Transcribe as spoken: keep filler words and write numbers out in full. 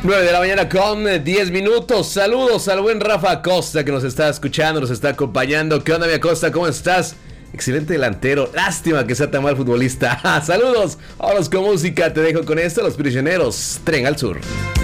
nueve de la mañana con diez minutos. Saludos al buen Rafa Acosta que nos está escuchando, nos está acompañando. ¿Qué onda, mi Acosta? ¿Cómo estás? Excelente delantero. Lástima que sea tan mal futbolista. Saludos. Vámonos con música. Te dejo con esto. Los Prisioneros. Tren al Sur.